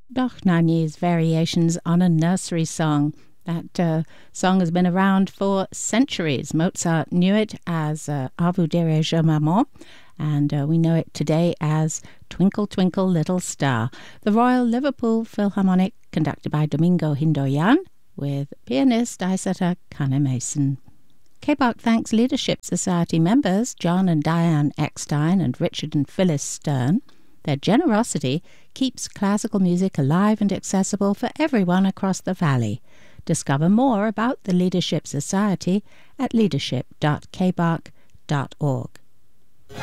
Dochnani's variations on a nursery song. That song has been around for centuries. Mozart knew it as A vous dirai je maman, and we know it today as Twinkle Twinkle Little Star. The Royal Liverpool Philharmonic, conducted by Domingo Hindoyan, with pianist Isata Kane Mason. KBARC thanks Leadership Society members John and Diane Eckstein and Richard and Phyllis Stern. Their generosity keeps classical music alive and accessible for everyone across the valley. Discover more about the Leadership Society at leadership.kbark.org.